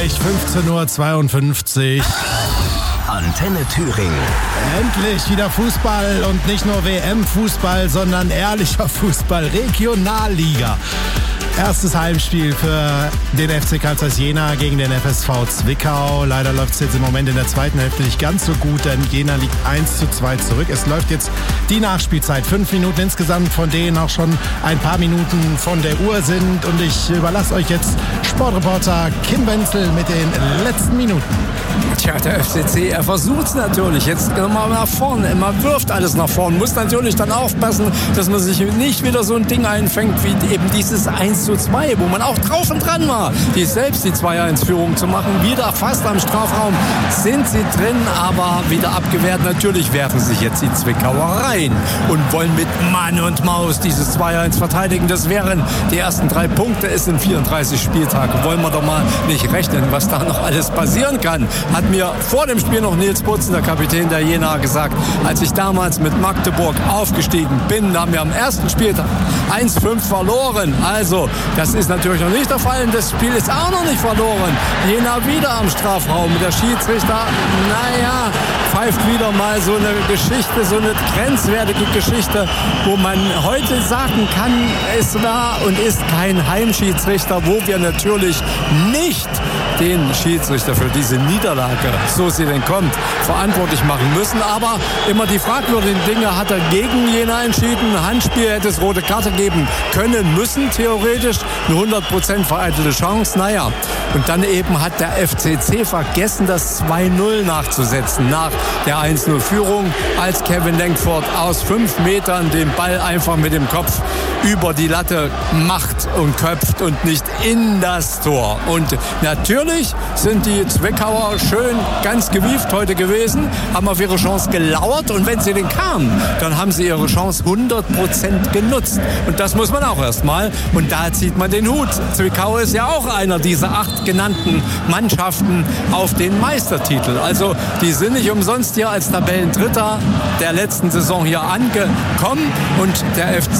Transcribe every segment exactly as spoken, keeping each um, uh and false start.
endlich fünfzehn Uhr zweiundfünfzig. Antenne Thüringen. Endlich wieder Fußball und nicht nur W M-Fußball, sondern ehrlicher Fußball, Regionalliga. Erstes Heimspiel für den F C Carl Zeiss Jena gegen den F S V Zwickau. Leider läuft es jetzt im Moment in der zweiten Hälfte nicht ganz so gut, denn Jena liegt eins zu zwei zurück. Es läuft jetzt die Nachspielzeit. Fünf Minuten insgesamt, von denen auch schon ein paar Minuten von der Uhr sind. Und ich überlasse euch jetzt Sportreporter Kim Wenzel mit den letzten Minuten. Tja, der F C C, er versucht es natürlich. Jetzt mal nach vorne. Man wirft alles nach vorne. Muss natürlich dann aufpassen, dass man sich nicht wieder so ein Ding einfängt wie eben dieses eins zu zwei, wo man auch drauf und dran war, die selbst die zwei eins Führung zu machen. Wieder fast am Strafraum sind sie drin, aber wieder abgewehrt. Natürlich werfen sich jetzt die Zwickauer rein und wollen mit Mann und Maus dieses zwei eins verteidigen. Das wären die ersten drei Punkte. Es sind vierunddreißig Spieltage. Wollen wir doch mal nicht rechnen, was da noch alles passieren kann. Hat mir vor dem Spiel noch Nils Butzen, der Kapitän der Jena, gesagt, als ich damals mit Magdeburg aufgestiegen bin, da haben wir am ersten Spieltag eins fünf verloren. Also, das ist natürlich noch nicht der Fall. Das Spiel ist auch noch nicht verloren. Jena wieder am Strafraum. Der Schiedsrichter, naja, pfeift wieder mal so eine Geschichte, so eine grenzwertige Geschichte, wo man heute sagen kann, es war und ist kein Heimschiedsrichter, wo wir natürlich nicht den Schiedsrichter für diese Niederlage, so sie denn kommt, verantwortlich machen müssen. Aber immer die fragwürdigen Dinge hat er gegen Jena entschieden. Handspiel hätte es rote Karte geben können, müssen theoretisch. Eine hundert Prozent vereitelte Chance. Naja, und dann eben hat der F C C vergessen, das zwei null nachzusetzen nach der eins null Führung, als Kevin Lenkford aus fünf Metern den Ball einfach mit dem Kopf über die Latte macht und köpft und nicht in das Tor. Und natürlich sind die Zwickauer schön ganz gewieft heute gewesen, haben auf ihre Chance gelauert und wenn sie denn kamen, dann haben sie ihre Chance hundert Prozent genutzt. Und das muss man auch erstmal. Und da zieht man den Hut. Zwickau ist ja auch einer dieser acht genannten Mannschaften auf den Meistertitel. Also die sind nicht umsonst hier als Tabellendritter der letzten Saison hier angekommen. Und der F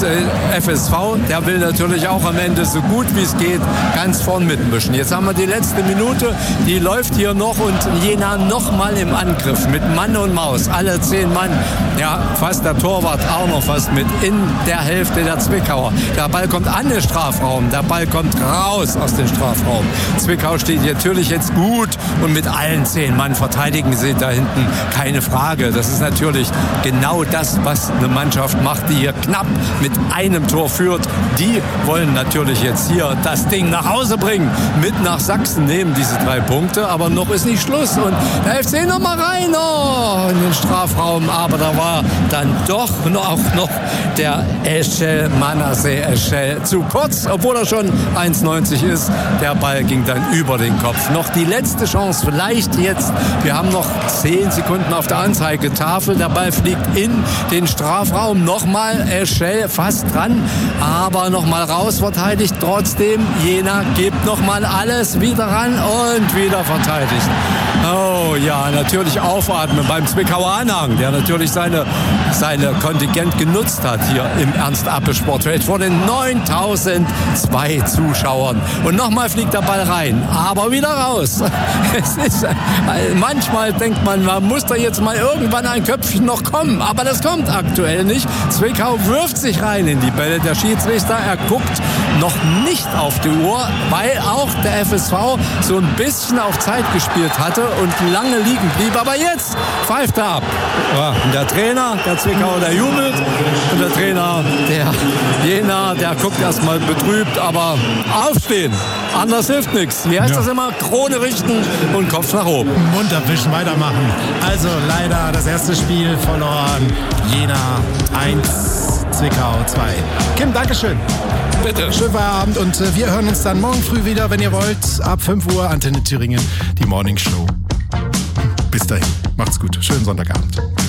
S V, der will natürlich auch am Ende so gut wie es geht ganz vorn mitmischen. Jetzt haben wir die letzte Minute, die läuft hier noch und Jena noch mal im Angriff mit Mann und Maus. Alle zehn Mann, ja fast der Torwart auch noch fast mit in der Hälfte der Zwickauer. Der Ball kommt an den Strafraum, der Ball kommt raus aus dem Strafraum. Zwickau steht natürlich jetzt gut und mit allen zehn Mann verteidigen sie da hinten, keine Frage. Das ist natürlich genau das, was eine Mannschaft macht, die hier knapp mit einem Tor führt. Die wollen natürlich jetzt hier das Ding nach Hause bringen, mit nach Sachsen nehmen diese drei Punkte, aber noch ist nicht Schluss und der F C noch mal rein oh, in den Strafraum, aber da war dann doch noch, auch noch der Eschel, Manasseh Eschel zu kurz, obwohl er schon eins neunzig ist. Der Ball ging dann über den Kopf. Noch die letzte Chance, vielleicht jetzt. Wir haben noch zehn Sekunden auf der Anzeigetafel. Der Ball fliegt in den Strafraum. Nochmal Eschel fast dran, aber nochmal raus verteidigt. Trotzdem, Jena gibt nochmal alles wieder ran und wieder verteidigt. Oh ja, natürlich aufatmen beim Zwickauer Anhang, der natürlich seine, seine Kontingent genutzt hat hier im Ernst-Appel-Sportfeld vor den neuntausendzwei Zuschauern. Und nochmal fliegt der Ball rein, aber wieder raus. Es ist, manchmal denkt man, man muss da jetzt mal irgendwann ein Köpfchen noch kommen, aber das kommt aktuell nicht. Zwickau wirft sich rein in die Bälle. Der Schiedsrichter, er guckt noch nicht auf die Uhr, weil auch der F S V so ein bisschen auf Zeit gespielt hatte und lange liegen blieb. Aber jetzt pfeift er ab. Ja, und der Trainer, der Zwickauer, der jubelt. Und der Trainer, der Jena, der guckt erstmal betrübt, aber aufstehen. Anders hilft nichts. Wie heißt ja. das immer? Krone richten und Kopf nach oben. Mund abwischen, weitermachen. Also leider das erste Spiel verloren. Jena eins, Zwickau zwei. Kim, Dankeschön. Bitte. Schönen Feierabend und äh, wir hören uns dann morgen früh wieder, wenn ihr wollt. Ab fünf Uhr, Antenne Thüringen, die Morning Show. Bis dahin, macht's gut. Schönen Sonntagabend.